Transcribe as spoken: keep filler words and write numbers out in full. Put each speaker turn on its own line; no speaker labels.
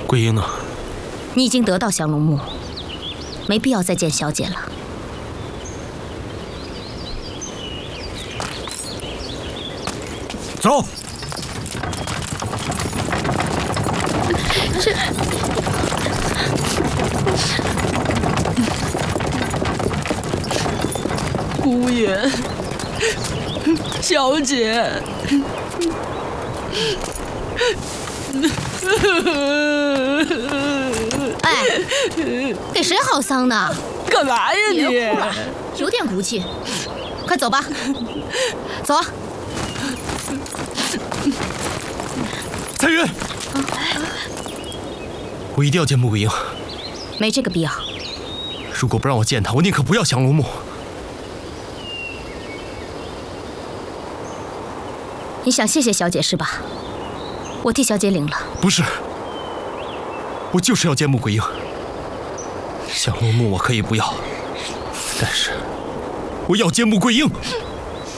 桂英呢？
你已经得到降龙木，没必要再见小姐了。
走。
是。
姑爷，小姐。
哎，给谁好丧呢？
干嘛呀你？
别哭了，有点骨气。快走吧，走啊！
彩云，我一定要见穆桂英。
没这个必要。
如果不让我见她，我宁可不要降龙木。
你想谢谢小姐是吧？我替小姐领了。
不是，我就是要见穆桂英。降龙木我可以不要，但是我要见穆桂英。